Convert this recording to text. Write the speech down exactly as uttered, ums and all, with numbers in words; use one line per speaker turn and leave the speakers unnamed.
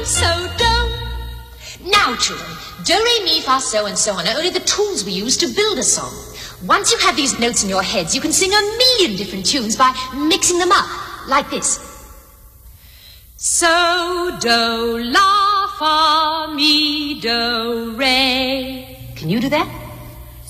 So do. Now, children, do, re, mi, fa, so, and so on are only the tools we use to build a song. Once you have these notes in your heads, you can sing a million different tunes by mixing them up, like this. So, do, la, fa, mi, do, re. Can you do that?